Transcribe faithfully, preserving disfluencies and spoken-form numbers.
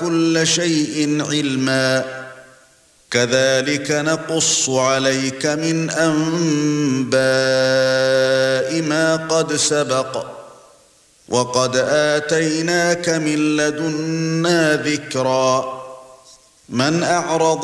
كُلَّ شَيْءٍ عِلْمًا كَذَلِكَ نَقُصُّ عَلَيْكَ مِنْ أَنْبَاءِ مَا قَدْ سَبَقَ وَقَدْ آتَيْنَاكَ مِنْ لَدُنَّا ذِكْرًا مَنْ أَعْرَضَ